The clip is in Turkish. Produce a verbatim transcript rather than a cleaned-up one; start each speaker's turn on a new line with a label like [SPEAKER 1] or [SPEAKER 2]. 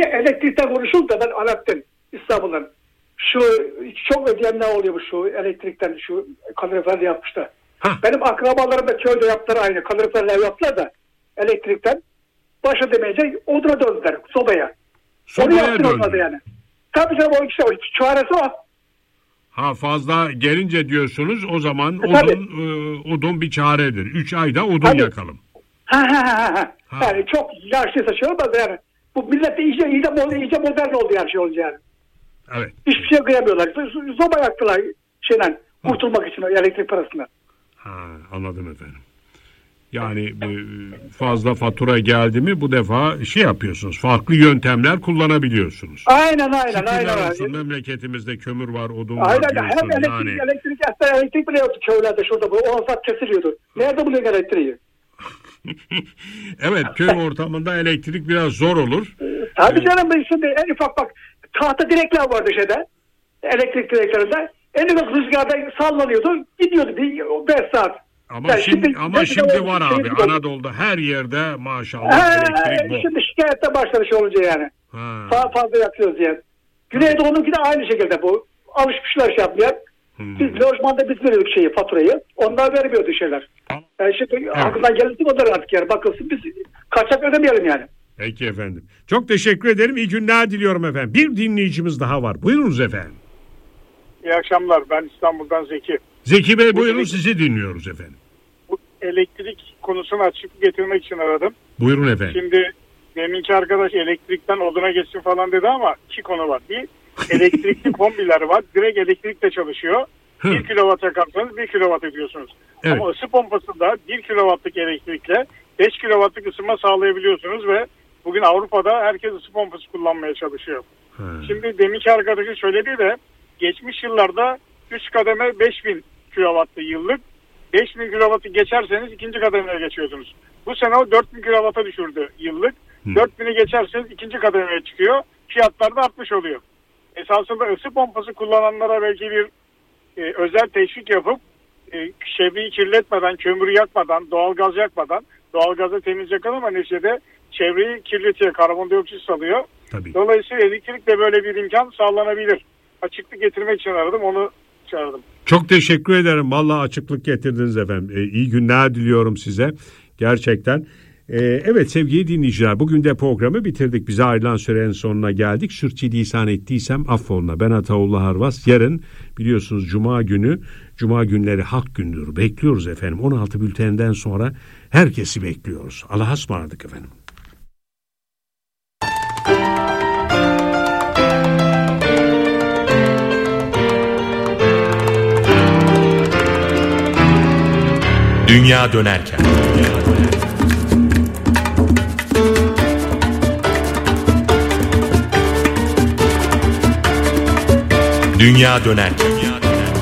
[SPEAKER 1] elektrikten konuşuldu da ben Alaaddin İstanbul'dan. Şu çok ödeyenler oluyormuş şu elektrikten, şu kalorifer yapmışlar.
[SPEAKER 2] Hah.
[SPEAKER 1] Benim akrabalarım da köyde yaptılar aynı. Kaloriferler yaptılar da elektrikten. Başa demeyecek oduna döndüler sobaya.
[SPEAKER 2] Sobaya
[SPEAKER 1] Onu yaptırmadı yani. Tabii canım o işte o çaresi o.
[SPEAKER 2] Ha fazla gelince diyorsunuz o zaman
[SPEAKER 1] E,
[SPEAKER 2] odun e, odun bir çaredir. Üç ayda odun
[SPEAKER 1] Tabii.
[SPEAKER 2] yakalım.
[SPEAKER 1] Ha ha ha ha.
[SPEAKER 2] Ha.
[SPEAKER 1] Yani çok yaşlıysa şey olmaz yani. Bu millet de iyice, iyice, iyice modern oldu yani şey olunca yani.
[SPEAKER 2] Evet.
[SPEAKER 1] Hiçbir şey kıyamıyorlar. Soba yaktılar şeyden kurtulmak için elektrik parasından.
[SPEAKER 2] Ha, anladım efendim. Yani fazla fatura geldi mi bu defa şey yapıyorsunuz. Farklı yöntemler kullanabiliyorsunuz.
[SPEAKER 1] Aynen aynen
[SPEAKER 2] Şükürler
[SPEAKER 1] aynen.
[SPEAKER 2] olsun,
[SPEAKER 1] aynen.
[SPEAKER 2] memleketimizde kömür var, odun var
[SPEAKER 1] Aynen
[SPEAKER 2] diyorsun.
[SPEAKER 1] hem elektrik
[SPEAKER 2] Yani.
[SPEAKER 1] elektrik hatta elektrik bile yoktu köylerde şurada bu on saat kesiliyordu. Nerede buluyor elektriği?
[SPEAKER 2] Evet, köy ortamında elektrik biraz zor olur.
[SPEAKER 1] Tabii
[SPEAKER 2] Evet.
[SPEAKER 1] canım ben şimdi en ufak bak tahta direkler vardı şeyde. Elektrik direklerinde. En ufak rüzgarda sallanıyordu. Gidiyordu bir beş saat.
[SPEAKER 2] Ama
[SPEAKER 1] Yani
[SPEAKER 2] şimdi,
[SPEAKER 1] şimdi-
[SPEAKER 2] ama
[SPEAKER 1] şimdi
[SPEAKER 2] şimdi
[SPEAKER 1] o
[SPEAKER 2] var
[SPEAKER 1] şey
[SPEAKER 2] abi.
[SPEAKER 1] yok.
[SPEAKER 2] Anadolu'da her yerde maşallah
[SPEAKER 1] Ha,
[SPEAKER 2] elektrik bol.
[SPEAKER 1] şimdi şikayette başladı şey olunca yani.
[SPEAKER 2] Ha.
[SPEAKER 1] Fa- fazla yakıyoruz yani. Güneydoğu'nunki de aynı şekilde bu. Alışmışlar şey yapmaya.
[SPEAKER 2] Hmm.
[SPEAKER 1] Biz lojmanda biz veriyorduk şeyi, faturayı. Onlar vermiyordu şeyler. Yani şimdi aklından gelirse onlar artık yani. Bakılsın biz kaçak ödemeyelim yani.
[SPEAKER 2] Peki efendim. Çok teşekkür ederim. İyi günler diliyorum efendim. Bir dinleyicimiz daha var. Buyurunuz efendim.
[SPEAKER 3] İyi akşamlar. Ben İstanbul'dan Zeki.
[SPEAKER 2] Zeki Bey buyurun,
[SPEAKER 3] Buyurun.
[SPEAKER 2] sizi dinliyoruz efendim.
[SPEAKER 3] Bu elektrik konusunu açık getirmek için aradım.
[SPEAKER 2] Buyurun efendim.
[SPEAKER 3] Şimdi deminki arkadaş elektrikten oduna geçsin falan dedi ama iki konu var. Bir, elektrikli kombiler var. Direkt elektrikle çalışıyor.
[SPEAKER 2] Hı.
[SPEAKER 3] bir kilowatt yakarsanız bir kilowatt ödüyorsunuz.
[SPEAKER 2] Evet.
[SPEAKER 3] Ama ısı pompasında bir kilowattlık elektrikle beş kilowattlık ısınma sağlayabiliyorsunuz ve bugün Avrupa'da herkes ısı pompası kullanmaya çalışıyor.
[SPEAKER 2] Ha.
[SPEAKER 3] Şimdi deminki arkadaşın söylediği de geçmiş yıllarda üst kademe beş bin kilowattlı yıllık. beş bin kilowattı geçerseniz ikinci kademeye geçiyordunuz. Bu sene o dört bin kilowatta düşürdü yıllık.
[SPEAKER 2] Hı.
[SPEAKER 3] dört bini geçerseniz ikinci kademeye çıkıyor. Fiyatlar da artmış oluyor. Esasında ısı pompası kullananlara belki bir e, özel teşvik yapıp e, çevreyi kirletmeden, kömürü yakmadan, doğalgaz yakmadan, doğalgazı temiz yakan ama neticede çevreyi kirletiyor, karbondioksit salıyor.
[SPEAKER 2] Tabii.
[SPEAKER 3] Dolayısıyla elektrikle böyle bir imkan sağlanabilir. Açıklık getirmek için aradım, onu çağırdım.
[SPEAKER 2] Çok teşekkür ederim. Vallahi açıklık getirdiniz efendim. Ee, iyi günler diliyorum size. Gerçekten. Ee, evet sevgili dinleyiciler, bugün de programı bitirdik. Bize ayrılan sürenin sonuna geldik. Sürçülisan ettiysem affoluna. Ben Ataullah Harvas. Yarın biliyorsunuz Cuma günü, Cuma günleri hak gündür. Bekliyoruz efendim. on altı bülteninden sonra herkesi bekliyoruz. Allah'a ısmarladık efendim.
[SPEAKER 4] Dünya dönerken. Dünya dönerken.